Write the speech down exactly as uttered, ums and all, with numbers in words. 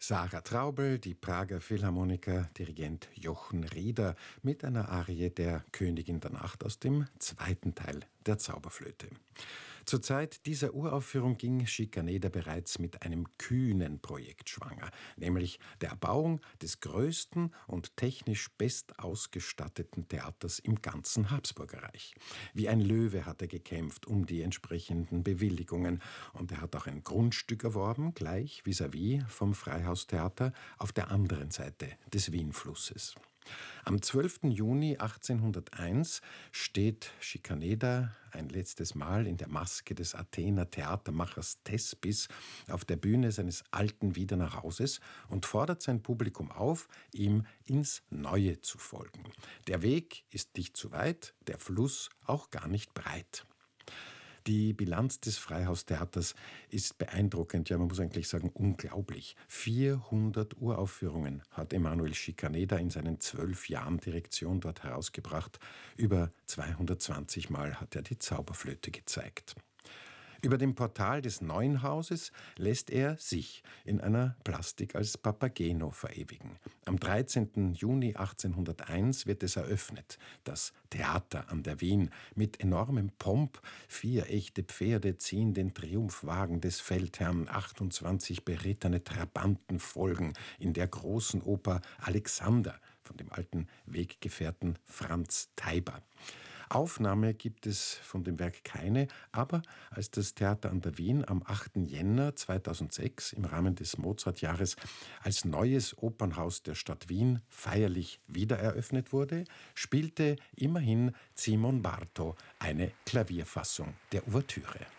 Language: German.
Sarah Traubel, die Prager Philharmoniker, Dirigent Jochen Rieder mit einer Arie der Königin der Nacht aus dem zweiten Teil der Zauberflöte. Zur Zeit dieser Uraufführung ging Schikaneder bereits mit einem kühnen Projekt schwanger, nämlich der Erbauung des größten und technisch bestausgestatteten Theaters im ganzen Habsburgerreich. Wie ein Löwe hat er gekämpft um die entsprechenden Bewilligungen und er hat auch ein Grundstück erworben, gleich vis-à-vis vom Freihaustheater auf der anderen Seite des Wienflusses. Am zwölften Juni achtzehnhunderteins steht Schikaneder ein letztes Mal in der Maske des Athener Theatermachers Thespis auf der Bühne seines alten Wiener Hauses und fordert sein Publikum auf, ihm ins Neue zu folgen. Der Weg ist nicht zu weit, der Fluss auch gar nicht breit. Die Bilanz des Freihaustheaters ist beeindruckend, ja man muss eigentlich sagen unglaublich. vierhundert Uraufführungen hat Emanuel Schikaneder in seinen zwölf Jahren Direktion dort herausgebracht. Über zweihundertzwanzig Mal hat er die Zauberflöte gezeigt. Über dem Portal des neuen Hauses lässt er sich in einer Plastik als Papageno verewigen. Am dreizehnten Juni achtzehnhunderteins wird es eröffnet, das Theater an der Wien. Mit enormem Pomp, vier echte Pferde ziehen den Triumphwagen des Feldherrn, achtundzwanzig berittene Trabanten folgen in der großen Oper Alexander von dem alten Weggefährten Franz Taiber. Aufnahme gibt es von dem Werk keine, aber als das Theater an der Wien am achten Jänner zweitausendsechs im Rahmen des Mozartjahres als neues Opernhaus der Stadt Wien feierlich wiedereröffnet wurde, spielte immerhin Simon Barto eine Klavierfassung der Ouvertüre.